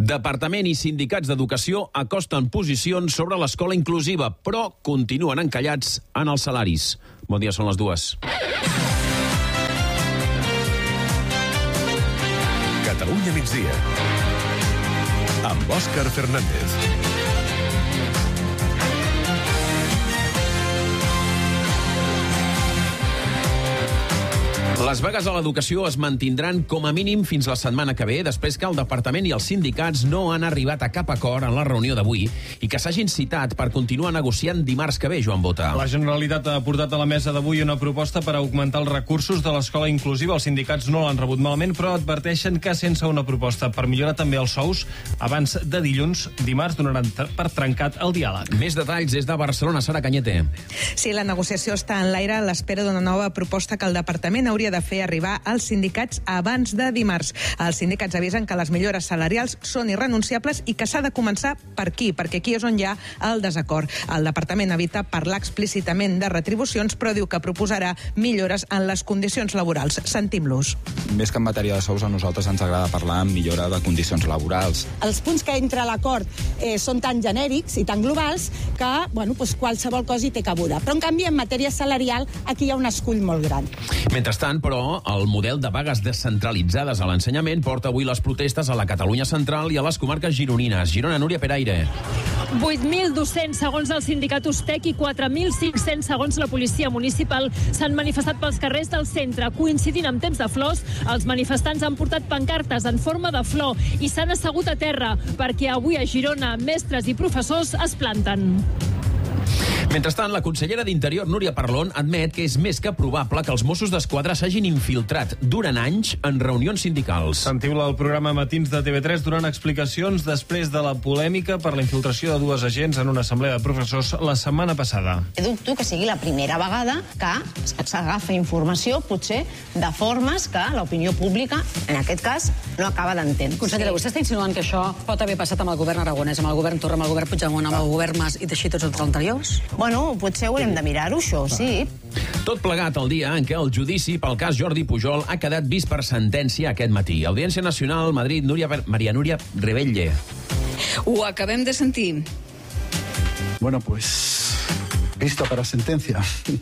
Departament i sindicats d'educació acosten posicions sobre l'escola inclusiva, però continuen encallats en els salaris. Bon dia, són les 2. Catalunya migdia, amb Òscar Fernández. Les vagues a l'educació es mantindran com a mínim fins la setmana que ve, després que el departament i els sindicats no han arribat a cap acord en la reunió d'avui i que s'hagin citat per continuar negociant dimarts que ve, Joan Bota. La Generalitat ha portat a la mesa d'avui una proposta per augmentar els recursos de l'escola inclusiva. Els sindicats no l'han rebut malament, però adverteixen que sense una proposta per millorar també els sous, abans de dilluns, dimarts donaran per trencat el diàleg. Més detalls des de Barcelona, Sara Cañete. Sí, la negociació està en l'aire a l'espera d'una nova proposta que el departament hauria de fer arribar als sindicats abans de dimarts. Els sindicats avisen que les millores salarials són irrenunciables i que s'ha de començar per aquí, perquè aquí és on hi ha el desacord. El departament evita parlar explícitament de retribucions, però diu que proposarà millores en les condicions laborals. Sentim-los. Més que en matèria de sous, a nosaltres ens agrada parlar en millora de condicions laborals. Els punts que entra a l'acord són tan genèrics i tan globals que qualsevol cosa hi té cabuda. Però, en canvi, en matèria salarial, aquí hi ha un escull molt gran. Mentrestant, però, el model de vagues descentralitzades a l'ensenyament porta avui les protestes a la Catalunya central i a les comarques gironines. Girona, Núria Peraire. 8.200 segons el sindicat Ustec i 4.500 segons la policia municipal s'han manifestat pels carrers del centre. Coincidint amb temps de flors, els manifestants han portat pancartes en forma de flor i s'han assegut a terra perquè avui a Girona mestres i professors es planten. Mentrestant, la consellera d'Interior, Núria Parlon, admet que és més que probable que els Mossos d'Esquadra s'hagin infiltrat durant anys en reunions sindicals. Sentiu-la al programa Matins de TV3 donant explicacions després de la polèmica per la infiltració de dues agents en una assemblea de professors la setmana passada. Dubto que sigui la primera vegada que s'agafa informació, potser, de formes que l'opinió pública, en aquest cas, no acaba d'entendre. Consellera, vostè està insinuant que això pot haver passat amb el govern aragonès, amb el govern Torra, amb el govern Puigdemont, amb el govern Mas i així tots els anteriors? Bueno, potser haurem de mirar-ho, això, sí. Tot plegat el dia en què el judici pel cas Jordi Pujol ha quedat vist per sentència aquest matí. Audiència Nacional, Madrid, Maria Núria Rebelle. Ho acabem de sentir. Bueno, pues, visto para sentencia.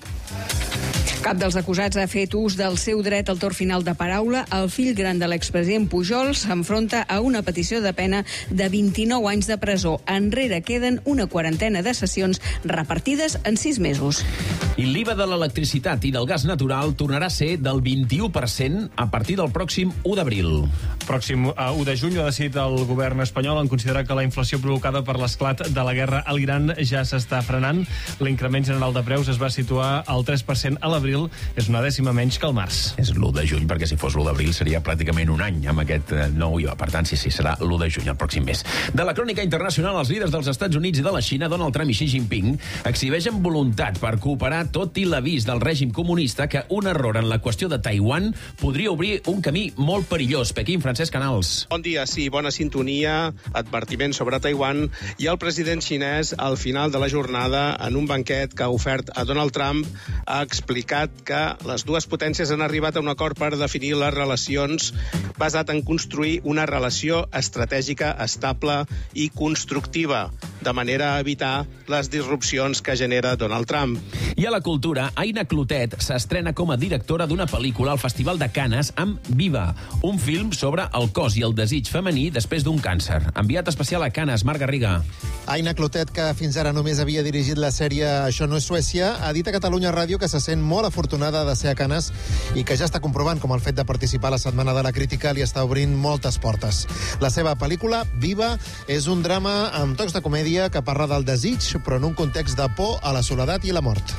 Cap dels acusats ha fet ús del seu dret al torn final de paraula. El fill gran de l'expresident Pujol s'enfronta a una petició de pena de 29 anys de presó. Enrere queden una quarantena de sessions repartides en 6 mesos. I l'IVA de l'electricitat i del gas natural tornarà a ser del 21% a partir del pròxim 1 d'abril. Pròxim 1 de juny ha decidit el govern espanyol en considerar que la inflació provocada per l'esclat de la guerra a l'Iran ja s'està frenant. L'increment general de preus es va situar al 3% a l'abril. És una dècima menys que el març. És l'1 de juny, perquè si fos l'1 d'abril seria pràcticament un any amb aquest nou IVA. Per tant, sí, serà l'1 de juny, el pròxim mes. De la crònica internacional, els líders dels Estats Units i de la Xina, Donald Trump i Xi Jinping, exhibeixen voluntat per cooperar tot i l'avís del règim comunista que un error en la qüestió de Taiwan podria obrir un camí molt perillós. Pequín, Francesc Canals. Bon dia, sí, bona sintonia, advertiment sobre Taiwan i el president xinès al final de la jornada en un banquet que ha ofert a Donald Trump ha explicat que les dues potències han arribat a un acord per definir les relacions basat en construir una relació estratègica estable i constructiva, de manera a evitar les disrupcions que genera Donald Trump. I a la cultura, Aina Clotet s'estrena com a directora d'una pel·lícula al Festival de Canes amb Viva, un film sobre el cos i el desig femení després d'un càncer. Enviat especial a Canes, Marc Garriga. Aina Clotet, que fins ara només havia dirigit la sèrie Això no és Suècia, ha dit a Catalunya Ràdio que se sent molt afortunada de ser a Canes i que ja està comprovant com el fet de participar a la Setmana de la Crítica li està obrint moltes portes. La seva pel·lícula, Viva, és un drama amb tocs de comèdia que parla del desig, però en un context de por a la soledat i la mort.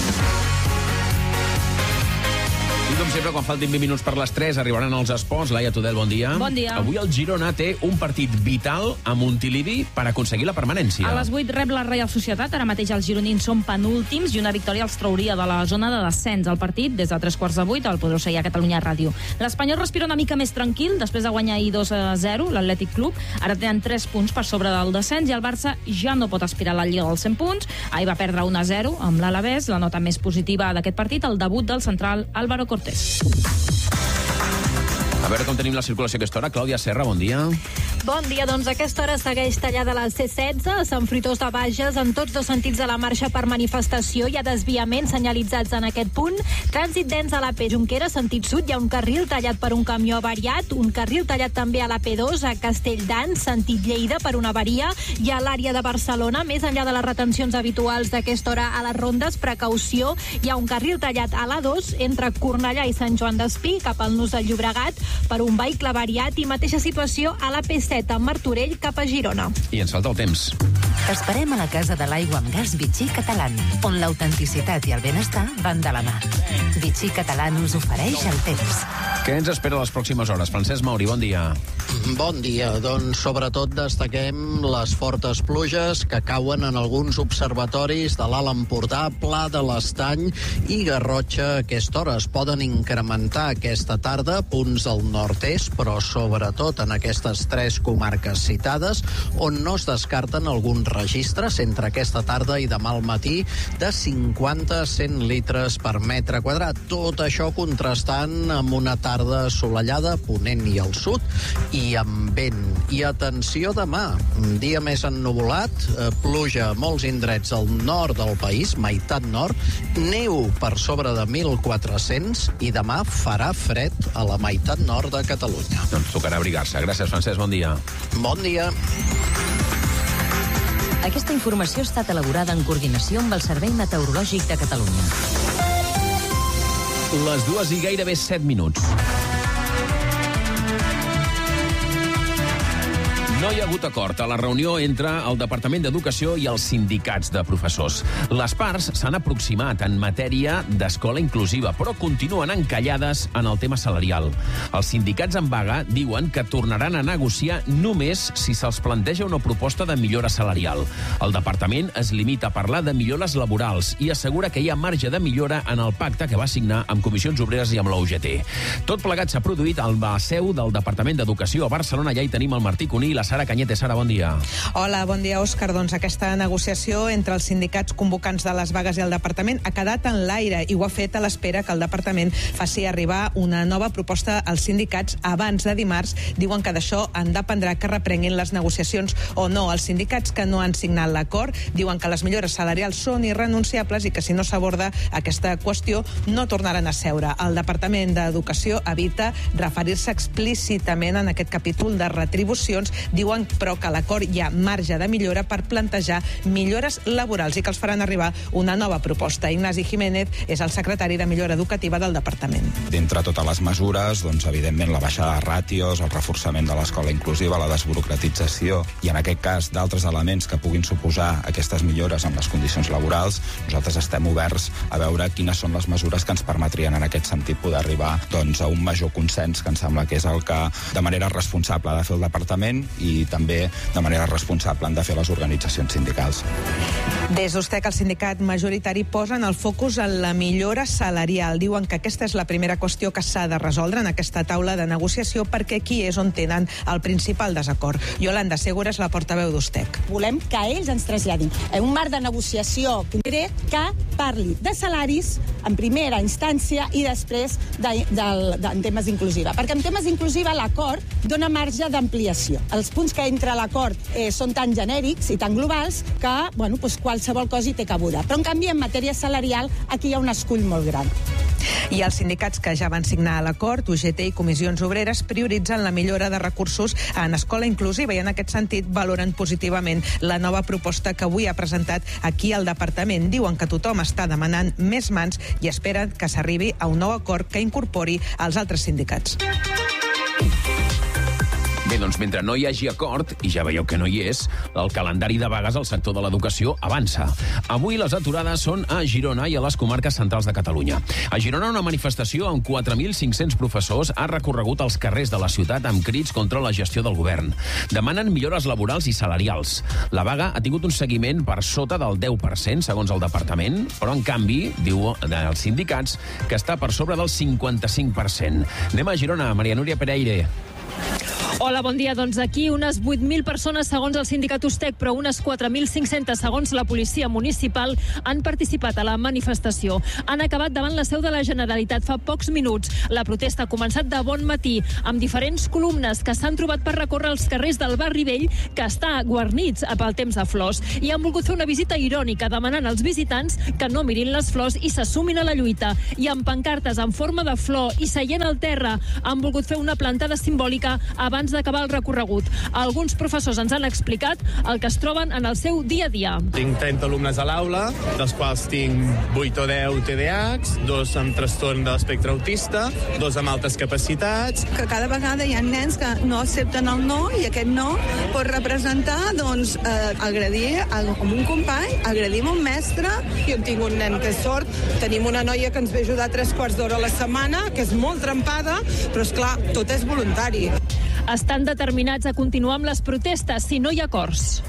I com sempre, quan faltin 20 minuts per les 3, arribaran els esports. Laia Tudel, bon dia. Bon dia. Avui el Girona té un partit vital a Montilivi per aconseguir la permanència. A les 8 rep la Reial Societat. Ara mateix els gironins són penúltims i una victòria els trauria de la zona de descens. El partit, des de 3:15, el podreu seguir a Catalunya Ràdio. L'Espanyol respira una mica més tranquil després de guanyar ahir 2-0 l'Atlètic Club. Ara tenen 3 punts per sobre del descens i el Barça ja no pot aspirar a la Lliga dels 100 punts. Ahir va perdre 1-0 amb l'Alavés. La nota més positiva d'aquest partit, el debut del central Álvaro Cortés. A veure com tenim la circulació a aquesta hora. Clàudia Serra, bon dia. Bon dia, doncs a aquesta hora segueix tallada la C16 a Sant Fruitós de Bages en tots dos sentits de la marxa per manifestació. Hi ha desviaments senyalitzats en aquest punt. Trànsit dens a la P Junquera, sentit sud. Hi ha un carril tallat per un camió avariat, un carril tallat també a la P2 a Castelldans, sentit Lleida, per una avaria. I a l'àrea de Barcelona, més enllà de les retencions habituals d'aquesta hora a les rondes, precaució, hi ha un carril tallat a l'A2 entre Cornellà i Sant Joan d'Espí cap al nus del Llobregat per un vehicle avariat, i mateixa situació a la P7 a Martorell cap a Girona. I ens falta el temps. T'esperem a la Casa de l'Aigua amb Gas Vichy Catalán, on l'autenticitat i el benestar van de la mà. Vichy Catalán us ofereix el temps. Què ens espera les pròximes hores? Francesc Mauri, bon dia. Bon dia. Doncs sobretot destaquem les fortes pluges que cauen en alguns observatoris de l'Alt Empordà, Pla de l'Estany i Garrotxa a aquesta hora. Es poden incrementar aquesta tarda punts del nord-est, però sobretot en aquestes tres comarques citades, on no es descarten alguns registres entre aquesta tarda i demà al matí de 50 a 100 litres per metre quadrat. Tot això contrastant amb una tarda assolellada a ponent i al sud i amb vent. I atenció demà, un dia més ennuvolat, pluja a molts indrets al nord del país, meitat nord, neu per sobre de 1.400 i demà farà fred a la meitat nord de Catalunya. Doncs tocarà abrigar-se. Gràcies, Francesc, bon dia. Bon dia. Aquesta informació ha estat elaborada en coordinació amb el Servei Meteorològic de Catalunya. Les 2 i gairebé 7 minuts. No hi ha hagut acord a la reunió entre el Departament d'Educació i els sindicats de professors. Les parts s'han aproximat en matèria d'escola inclusiva, però continuen encallades en el tema salarial. Els sindicats en vaga diuen que tornaran a negociar només si se'ls planteja una proposta de millora salarial. El departament es limita a parlar de millores laborals i assegura que hi ha marge de millora en el pacte que va signar amb Comissions Obreres i amb la UGT. Tot plegat s'ha produït al seu del Departament d'Educació a Barcelona. Ja hi tenim el Martí Cuní i la Sara Cañete. Sara, bon dia. Hola, bon dia, Òscar. Doncs aquesta negociació entre els sindicats convocants de les vagues i el departament ha quedat en l'aire i ho ha fet a l'espera que el departament faci arribar una nova proposta als sindicats abans de dimarts. Diuen que d'això en dependrà que reprenguin les negociacions o no. Els sindicats que no han signat l'acord diuen que les millores salarials són irrenunciables i que si no s'aborda aquesta qüestió no tornaran a seure. El Departament d'Educació evita referir-se explícitament en aquest capítol de retribucions. Diuen però que a l'acord hi ha marge de millora per plantejar millores laborals i que els faran arribar una nova proposta. Ignasi Jiménez és el secretari de Millora Educativa del departament. D'entre totes les mesures, doncs, evidentment, la baixada de ràtios, el reforçament de l'escola inclusiva, la desburocratització i, en aquest cas, d'altres elements que puguin suposar aquestes millores en les condicions laborals, nosaltres estem oberts a veure quines són les mesures que ens permetrien, en aquest sentit, poder arribar doncs, a un major consens, que em sembla que és el que, de manera responsable, ha de fer el departament i també de manera responsable han de fer les organitzacions sindicals. Des d'Ustec, el sindicat majoritari posen el focus en la millora salarial. Diuen que aquesta és la primera qüestió que s'ha de resoldre en aquesta taula de negociació perquè aquí és on tenen el principal desacord. Yolanda Segura és la portaveu d'Ustec. Volem que ells ens traslladin un marc de negociació concret que parli de salaris en primera instància i després en temes inclusiva. Perquè en temes inclusiva l'acord dona marge d'ampliació. Els punts que entra a l'acord són tan genèrics i tan globals que qualsevol cosa hi té cabuda. Però en canvi en matèria salarial aquí hi ha un escull molt gran. I els sindicats que ja van signar l'acord, UGT i Comissions Obreres, prioritzen la millora de recursos en escola inclusiva i en aquest sentit valoren positivament la nova proposta que avui ha presentat aquí al departament. Diuen que tothom està demanant més mans i esperen que s'arribi a un nou acord que incorpori els altres sindicats. Bé, doncs mentre no hi hagi acord, i ja veieu que no hi és, el calendari de vagues al sector de l'educació avança. Avui les aturades són a Girona i a les comarques centrals de Catalunya. A Girona una manifestació amb 4.500 professors ha recorregut els carrers de la ciutat amb crits contra la gestió del govern. Demanen millores laborals i salarials. La vaga ha tingut un seguiment per sota del 10%, segons el departament, però en canvi, diu els sindicats, que està per sobre del 55%. Anem a Girona, Maria Núria Pereire. Hola, bon dia. Doncs aquí unes 8.000 persones segons el sindicat Ustec, però unes 4.500 segons la policia municipal han participat a la manifestació. Han acabat davant la seu de la Generalitat fa pocs minuts. La protesta ha començat de bon matí, amb diferents columnes que s'han trobat per recórrer els carrers del barri vell, que està guarnits pel temps de flors. I han volgut fer una visita irònica, demanant als visitants que no mirin les flors i s'assumin a la lluita. I amb pancartes en forma de flor i seient al terra, han volgut fer una plantada simbòlica abans d'acabar el recorregut. Alguns professors ens han explicat el que es troben en el seu dia a dia. Tinc 30 alumnes a l'aula, dels quals tinc 8 o 10 TDAHs, 2 amb trastorn de l'espectre autista, 2 amb altes capacitats. Que cada vegada hi ha nens que no accepten el no, i aquest no pot representar, doncs, agredir amb un company, agredir un mestre. Jo tinc un nen que és sord, tenim una noia que ens ve ajudar 3 quarts d'hora a la setmana, que és molt trempada, però és clar, tot és voluntari. Estan determinats a continuar amb les protestes si no hi ha acords.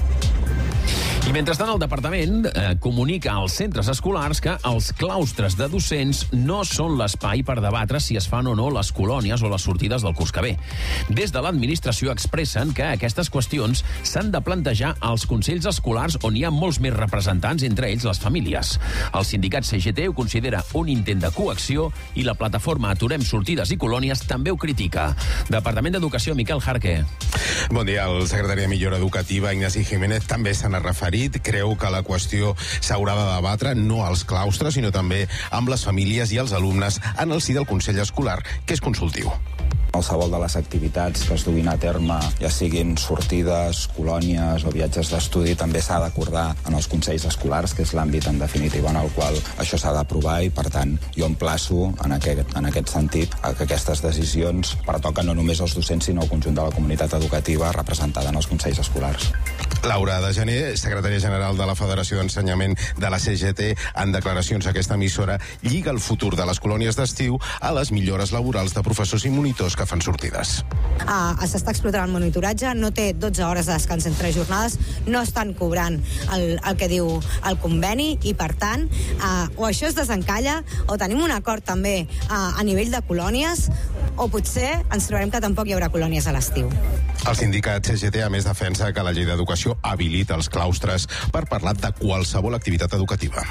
I mentrestant, el departament comunica als centres escolars que els claustres de docents no són l'espai per debatre si es fan o no les colònies o les sortides del curs que ve. Des de l'administració expressen que aquestes qüestions s'han de plantejar als consells escolars on hi ha molts més representants, entre ells les famílies. El sindicat CGT ho considera un intent de coacció i la plataforma Aturem Sortides i Colònies també ho critica. Departament d'Educació, Miquel Jarque. Bon dia. El secretari de Millora Educativa, Ignasi Jiménez, també se n'ha referit. Creu que la qüestió s'haurà de debatre no als claustres, sinó també amb les famílies i els alumnes en el si del Consell Escolar, que és consultiu. Qualsevol de les activitats que es duguin a terme, ja siguin sortides, colònies o viatges d'estudi, també s'ha d'acordar en els consells escolars, que és l'àmbit en definitiva en el qual això s'ha d'aprovar, i per tant jo emplaço en aquest sentit a que aquestes decisions pertoquen no només als docents sinó al conjunt de la comunitat educativa representada en els consells escolars. Laura de Gener, secretària general de la Federació d'Ensenyament de la CGT, en declaracions a aquesta emissora, lliga el futur de les colònies d'estiu a les millores laborals de professors i monitors que fan sortides. S'està explotant el monitoratge, no té 12 hores de descans entre jornades, no estan cobrant el que diu el conveni, i per tant o això es desencalla o tenim un acord també a nivell de colònies, o potser ens trobarem que tampoc hi haurà colònies a l'estiu. El sindicat CGT, a més, defensa que la llei d'educació habilita els claustres per parlar de qualsevol activitat educativa.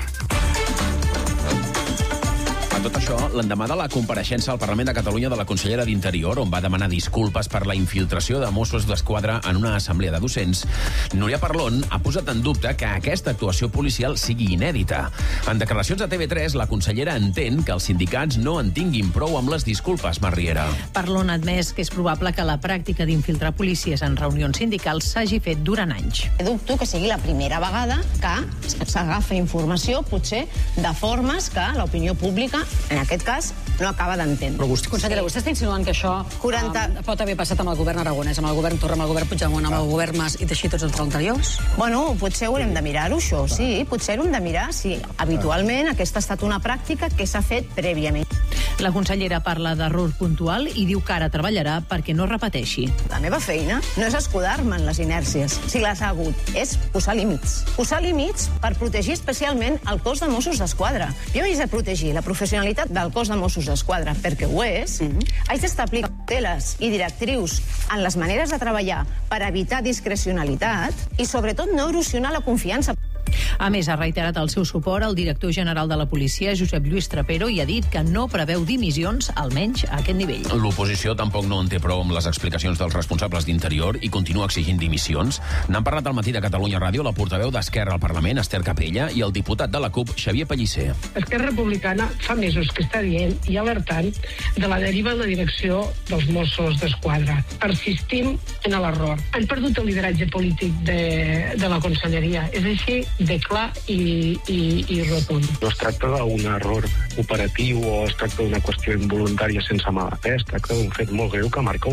Tot això, l'endemà de la compareixença al Parlament de Catalunya de la consellera d'Interior, on va demanar disculpes per la infiltració de Mossos d'Esquadra en una assemblea de docents, Núria Parlon ha posat en dubte que aquesta actuació policial sigui inèdita. En declaracions a TV3, la consellera entén que els sindicats no en tinguin prou amb les disculpes, Marriera. Parlon ha admès que és probable que la pràctica d'infiltrar policies en reunions sindicals s'hagi fet durant anys. Dubto que sigui la primera vegada que s'agafa informació, potser, de formes que l'opinió pública, en aquest cas, no acaba d'entendre. Consellera, vostè està insinuant que això pot haver passat amb el govern aragonès, amb el govern Torra, amb el govern Puigdemont, amb el govern Mas i teixir tots els anteriors? Bueno, potser haurem de mirar-ho, això, sí. Potser haurem de mirar si habitualment aquesta ha estat una pràctica que s'ha fet prèviament. La consellera parla d'error puntual i diu que ara treballarà perquè no repeteixi. La meva feina no és escudar-me en les inèrcies, si les ha hagut, és posar límits. Posar límits per protegir especialment el cos de Mossos d'Esquadra. Jo haig de protegir la professionalitat del cos de Mossos d'Esquadra, perquè ho és. Haig d'establir cauteles i directrius en les maneres de treballar per evitar discrecionalitat i, sobretot, no erosionar la confiança. A més, ha reiterat el seu suport al director general de la policia, Josep Lluís Trapero, i ha dit que no preveu dimissions, almenys a aquest nivell. L'oposició tampoc no en té prou amb les explicacions dels responsables d'Interior i continua exigint dimissions. N'han parlat al matí de Catalunya Ràdio la portaveu d'Esquerra al Parlament, Esther Capella, i el diputat de la CUP, Xavier Pellicer. Esquerra Republicana fa mesos que està dient i alertant de la deriva en la direcció dels Mossos d'Esquadra. Persistim en l'error. Han perdut el lideratge polític de la conselleria. És així de clar i rotund. No es tracta d'un error operatiu o es tracta d'una qüestió involuntària sense mala fe, es tracta d'un fet molt greu que marca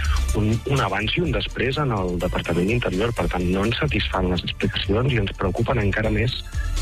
un abans i un després en el Departament d'Interior. Per tant, no ens satisfan les explicacions i ens preocupen encara més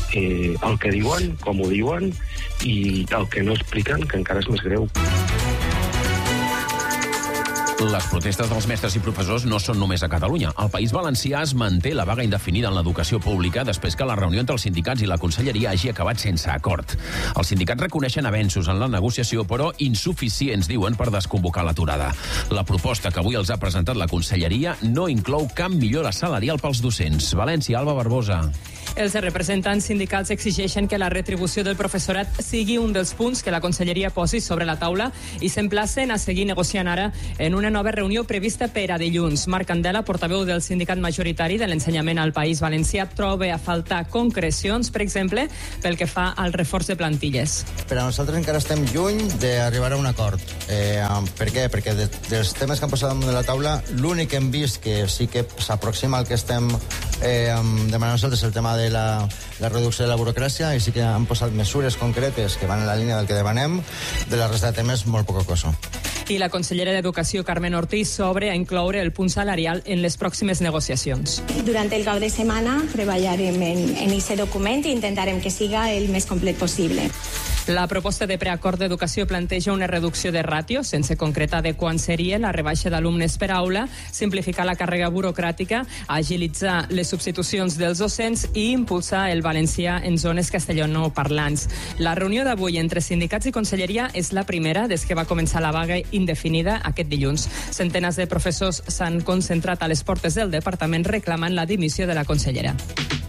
el que diuen, com ho diuen i el que no expliquen, que encara és més greu. Les protestes dels mestres i professors no són només a Catalunya. Al País Valencià es manté la vaga indefinida en l'educació pública després que la reunió entre els sindicats i la conselleria hagi acabat sense acord. Els sindicats reconeixen avenços en la negociació, però insuficients, diuen, per desconvocar l'aturada. La proposta que avui els ha presentat la conselleria no inclou cap millora salarial pels docents. València, Alba Barbosa. Els representants sindicals exigeixen que la retribució del professorat sigui un dels punts que la conselleria posi sobre la taula i s'emplacen a seguir negociant ara en una nova reunió prevista per a dilluns. Marc Candela, portaveu del sindicat majoritari de l'ensenyament al País Valencià, troba a faltar concrecions, per exemple, pel que fa al reforç de plantilles. Per a nosaltres encara estem lluny d'arribar a un acord. Per què? Perquè dels temes que han posat damunt de la taula, l'únic que hem vist que sí que s'aproxima al que estem demanant nosaltres el tema de la reducció de la burocràcia, i sí que han posat mesures concretes que van en la línia del que demanem. De la resta de temes, molt poca cosa. I la consellera d'Educació, Carmen Ortiz, s'obre a incloure el punt salarial en les pròximes negociacions. Durant el cap de setmana treballarem en aquest document i intentarem que siga el més complet possible. La proposta de preacord d'educació planteja una reducció de ràtio, sense concretar de quan seria la rebaixa d'alumnes per aula, simplificar la càrrega burocràtica, agilitzar les substitucions dels docents i impulsar el valencià en zones castellanoparlants. La reunió d'avui entre sindicats i conselleria és la primera des que va començar la vaga indefinida aquest dilluns. Centenars de professors s'han concentrat a les portes del departament reclamant la dimissió de la consellera.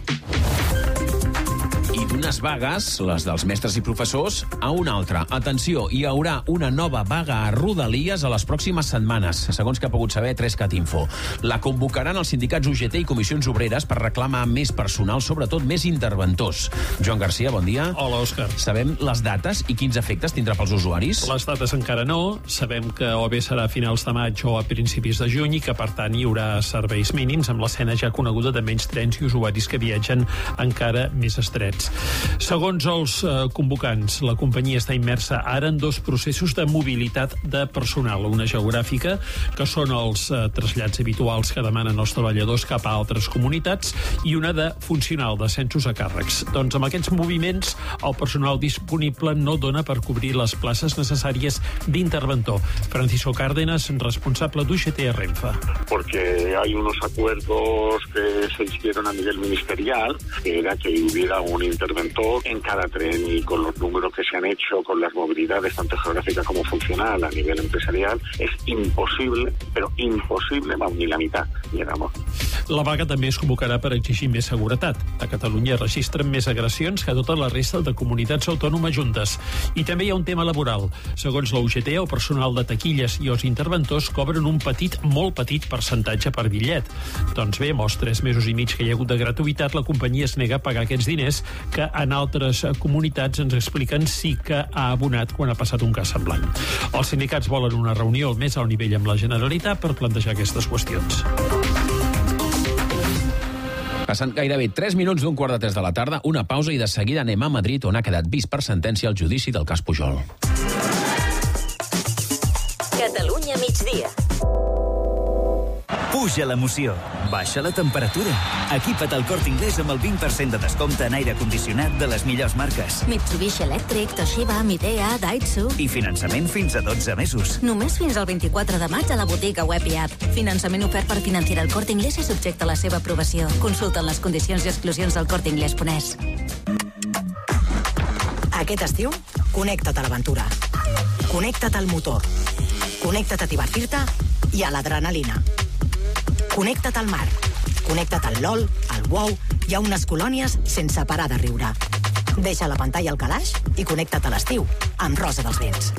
D'unes vagues, les dels mestres i professors, a una altra. Atenció, hi haurà una nova vaga a Rodalies a les pròximes setmanes, segons que ha pogut saber 3cat Info. La convocaran els sindicats UGT i comissions obreres per reclamar més personal, sobretot més interventors. Joan Garcia, bon dia. Hola, Òscar. Sabem les dates i quins efectes tindrà pels usuaris? Les dates encara no. Sabem que o bé serà a finals de maig o a principis de juny i que, per tant, hi haurà serveis mínims amb l'escena ja coneguda de menys trens i usuaris que viatgen encara més estrets. Segons els convocants, la companyia està immersa ara en dos processos de mobilitat de personal. Una geogràfica, que són els trasllats habituals que demanen els treballadors cap a altres comunitats, i una de funcional, d'ascensos a càrrecs. Doncs amb aquests moviments, el personal disponible no dona per cobrir les places necessàries d'interventor. Francisco Cárdenas, responsable d'UGT a Renfe. Porque hay unos acuerdos que se hicieron a nivel ministerial, que era que hubiera un interventor en cada tren, y con los números que se han hecho, con las movilidades tanto geográficas como funcional a nivel empresarial, es imposible, però impossible, ni la meitat, digamos. La vaga també es convocarà per exigir més seguretat. A Catalunya registren més agressions que a tota la resta de comunitats autònomes juntes. I també hi ha un tema laboral. Segons la UGT, el personal de taquilles i els interventors cobren un petit, molt petit percentatge per bitllet. Doncs bé, amb els 3 mesos i mig que hi ha hagut de gratuïtat, la companyia es nega a pagar aquests diners que en altres comunitats ens expliquen sí que ha abonat quan ha passat un cas semblant. Els sindicats volen una reunió al més alt nivell amb la Generalitat per plantejar aquestes qüestions. Passant gairebé 3 minuts d'un 2:45 de la tarda, una pausa i de seguida anem a Madrid, on ha quedat vist per sentència el judici del cas Pujol. Catalunya migdia. Puja l'emoció, baixa la temperatura. Equipa't al Corte Inglés amb el 20% de descompte en aire condicionat de les millors marques. Mitsubishi Electric, Toshiba, Midea, Daihatsu. I finançament fins a 12 mesos. Només fins al 24 de maig a la botiga web i app. Finançament ofert per Financiera El Corte Inglés i subjecte a la seva aprovació. Consulta les condicions i exclusions del corteinglés.es. Aquest estiu, connecta't a l'aventura. Connecta't al motor. Connecta't a divertir-te i a l'adrenalina. Connecta't al mar. Connecta't al LOL, al WoW i a unes colònies sense parar de riure. Deixa la pantalla al calaix i connecta't a l'estiu amb Rosa dels Vents.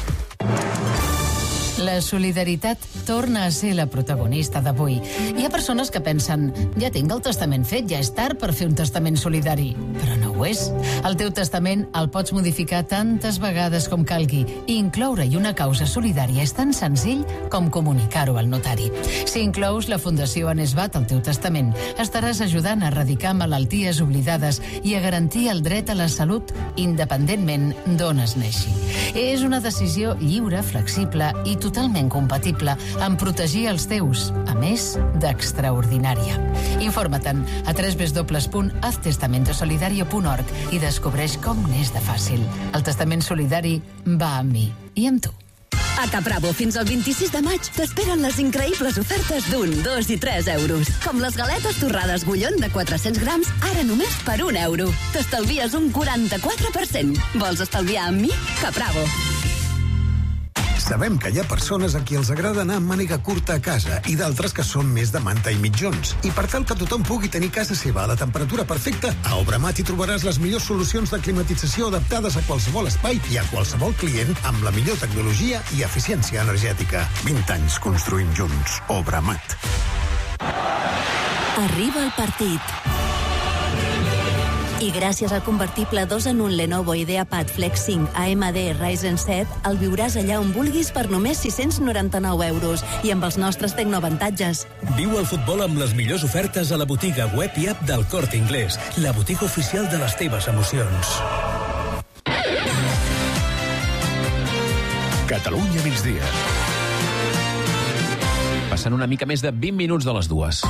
La solidaritat torna a ser la protagonista d'avui. Hi ha persones que pensen, ja tinc el testament fet, ja és tard per fer un testament solidari. Però no ho és. El teu testament el pots modificar tantes vegades com calgui, i incloure-hi una causa solidària és tan senzill com comunicar-ho al notari. Si inclous la Fundació Anesbat al teu testament, estaràs ajudant a erradicar malalties oblidades i a garantir el dret a la salut independentment d'on es neixi. És una decisió lliure, flexible i totalment compatible amb protegir els teus, a més d'extraordinària. Informa-te'n a www.haztestamentosolidario.org i descobreix com n'és de fàcil. El testament solidari va amb mi i amb tu. A Capravo, fins al 26 de maig, t'esperen les increïbles ofertes d'1, 2 i 3 euros. Com les galetes torrades Bullón de 400 grams, ara només per 1 euro. T'estalvies un 44%. Vols estalviar amb mi? Capravo. Sabem que hi ha persones a qui els agrada anar amb màniga curta a casa i d'altres que són més de manta i mitjons. I per tal que tothom pugui tenir casa seva a la temperatura perfecta, a Obramat hi trobaràs les millors solucions de climatització adaptades a qualsevol espai i a qualsevol client amb la millor tecnologia i eficiència energètica. 20 anys construïm junts. Obramat. Arriba el partit. I gràcies al convertible 2 en 1 Lenovo IdeaPad Flex 5 AMD Ryzen 7, el viuràs allà on vulguis per només 699 euros i amb els nostres tecnoavantatges. Viu el futbol amb les millors ofertes a la botiga web i app del Corte Inglés, la botiga oficial de les teves emocions. Catalunya migdia. Passant una mica més de 20 minuts de les 2.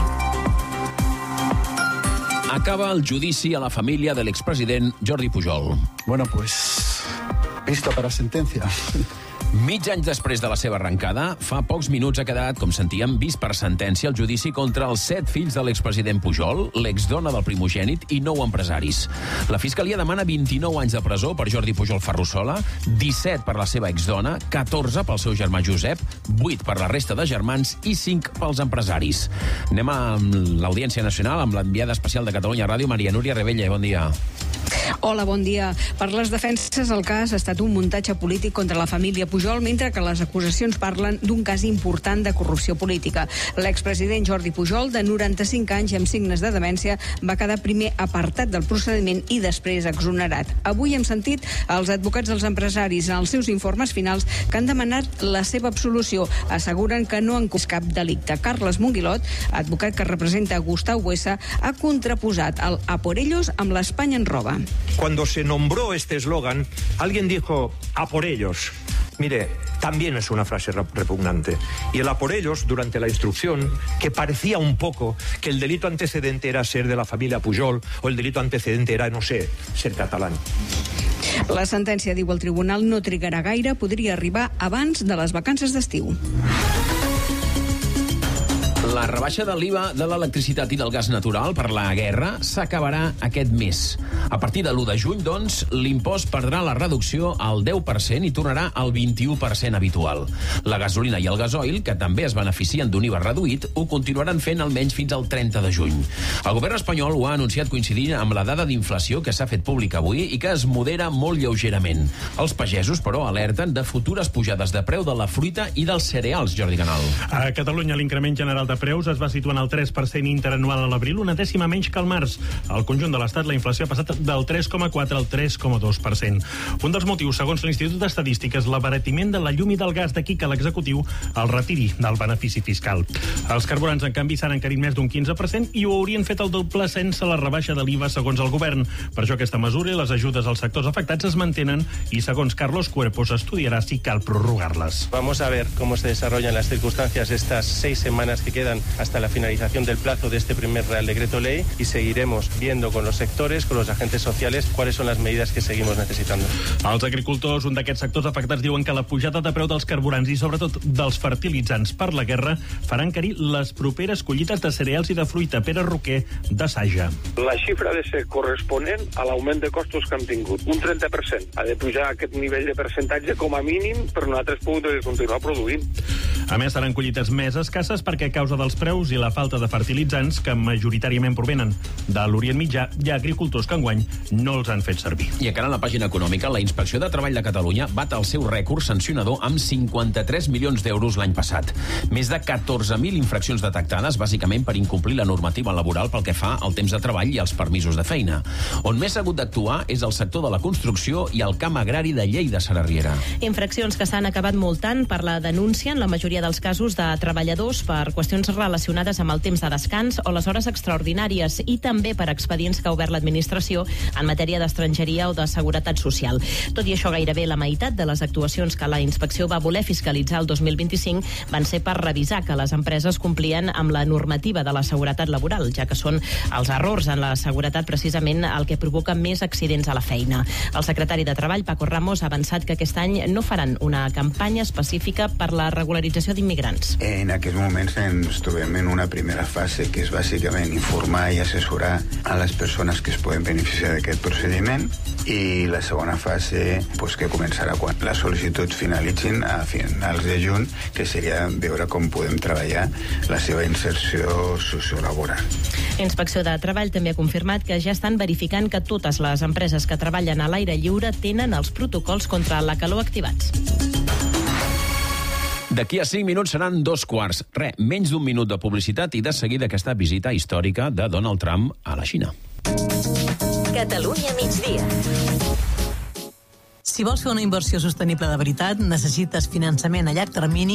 Acaba el judici a la família de l'expresident Jordi Pujol. Bueno, pues, visto para sentencia. Mig any després de la seva arrencada, fa pocs minuts ha quedat, com sentíem, vist per sentència el judici contra els 7 fills de l'expresident Pujol, l'exdona del primogènit i 9 empresaris. La Fiscalia demana 29 anys de presó per Jordi Pujol Ferrusola, 17 per la seva exdona, 14 pel seu germà Josep, 8 per la resta de germans i 5 pels empresaris. Anem amb l'Audiència Nacional, amb l'enviada especial de Catalunya Ràdio, Maria Núria Rebella. Bon dia. Hola, bon dia. Per les defenses, el cas ha estat un muntatge polític contra la família Pujol, mentre que les acusacions parlen d'un cas important de corrupció política. L'expresident Jordi Pujol, de 95 anys i amb signes de demència, va quedar primer apartat del procediment i després exonerat. Avui hem sentit els advocats dels empresaris en els seus informes finals que han demanat la seva absolució. Asseguren que no han comès cap delicte. Carles Monguilot, advocat que representa Gustau Huesa, ha contraposat el a por ellos amb l'Espanya en roba. Cuando se nombró este eslogan, alguien dijo a por ellos. Mire, también es una frase repugnante. Y el a por ellos, durante la instrucción, que parecía un poco que el delito antecedente era ser de la familia Pujol o el delito antecedente era, no sé, ser catalán. La sentència, diu el tribunal, no trigarà gaire, podria arribar abans de les vacances d'estiu. La rebaixa de l'IVA de l'electricitat i del gas natural per la guerra s'acabarà aquest mes. A partir de l'1 de juny, doncs, l'impost perdrà la reducció al 10% i tornarà al 21% habitual. La gasolina i el gasoil, que també es beneficien d'un IVA reduït, ho continuaran fent almenys fins al 30 de juny. El govern espanyol ho ha anunciat coincidint amb la dada d'inflació que s'ha fet pública avui i que es modera molt lleugerament. Els pagesos, però, alerten de futures pujades de preu de la fruita i dels cereals, Jordi Canal. A Catalunya, l'increment general de preus es va situar en el 3% interanual a l'abril, una dècima menys que al març. Al conjunt de l'Estat, la inflació ha passat del 3,4 al 3,2%. Un dels motius, segons l'Institut d'Estadística, és l'abaratiment de la llum i del gas, d'aquí que l'executiu el retiri del benefici fiscal. Els carburants, en canvi, s'han encarit més d'un 15% i ho haurien fet el doble sense la rebaixa de l'IVA, segons el govern. Per això aquesta mesura i les ajudes als sectors afectats es mantenen i, segons Carlos Cuerpo, s'estudiarà si cal prorrogar-les. Vamos a ver cómo se desarrollan las circunstancias estas 6 semanas que quedan hasta la finalización del plazo de este primer Real Decreto Ley y seguiremos viendo con los sectores, con los agentes sociales, cuáles son las medidas que seguimos necesitando. Els agricultors, un d'aquests sectors afectats, diuen que la pujada de preu dels carburants i sobretot dels fertilitzants per la guerra faran encarir les properes collites de cereals i de fruita. Pere Roquer, de Saja. La xifra ha de ser corresponent a l'augment de costos que hem tingut, un 30%. Ha de pujar aquest nivell de percentatge com a mínim per nosaltres poder continuar produint. A més, seran collites més escasses perquè a causa dels preus i la falta de fertilitzants, que majoritàriament provenen de l'Orient Mitjà, hi ha agricultors que enguany no els han fet servir. I encara en la pàgina econòmica, la Inspecció de Treball de Catalunya bat el seu rècord sancionador amb 53 milions d'euros l'any passat. Més de 14.000 infraccions detectades, bàsicament per incomplir la normativa laboral pel que fa al temps de treball i als permisos de feina. On més ha hagut d'actuar és el sector de la construcció i el camp agrari de Lleida-Sarriera. Infraccions que s'han acabat multant per la denúncia, en la majoria dels casos, de treballadors per qüestions relacionades amb el temps de descans o les hores extraordinàries i també per expedients que ha obert l'administració en matèria d'estrangeria o de seguretat social. Tot i això, gairebé la meitat de les actuacions que la inspecció va voler fiscalitzar el 2025 van ser per revisar que les empreses complien amb la normativa de la seguretat laboral, ja que són els errors en la seguretat precisament el que provoca més accidents a la feina. El secretari de Treball, Paco Ramos, ha avançat que aquest any no faran una campanya específica per la regularització d'immigrants. En aquests moments ens trobem en una primera fase que és bàsicament informar i assessorar a les persones que es poden beneficiar d'aquest procediment, i la segona fase que començarà quan les sol·licituds finalitzin a finals de juny, que seria veure com podem treballar la seva inserció sociolaboral. Inspecció de Treball també ha confirmat que ja estan verificant que totes les empreses que treballen a l'aire lliure tenen els protocols contra la calor activats. D'aquí a 5 minuts seran 2:15. Menys d'un minut de publicitat i de seguida aquesta visita històrica de Donald Trump a la Xina. Catalunya migdia. Si vols fer una inversió sostenible de veritat, necessites finançament a llarg termini